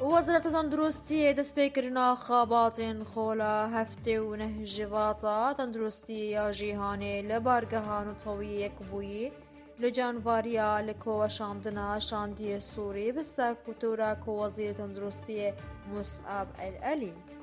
وەزارەتە تەندروستی دەستپێکردنا خاباتên خۆلا هەفتê û nehjivata tenduristiyê ya jîhanê li bargeha Netewî Yekbûyî li canvariya li koweşandina Şandiyê Sûrî bi serkûtûra Wezîrê Tenduristiyê Mus'ab El Elî.